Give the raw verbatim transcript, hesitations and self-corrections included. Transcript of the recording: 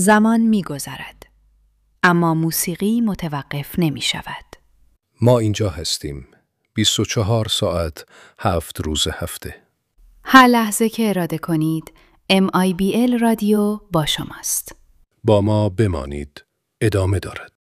زمان می گذرد. اما موسیقی متوقف نمی شود. ما اینجا هستیم. بیست و چهار ساعت، هفت روز هفته. هر لحظه که اراده کنید، ام آی بی ال رادیو با شماست. با ما بمانید. ادامه دارد.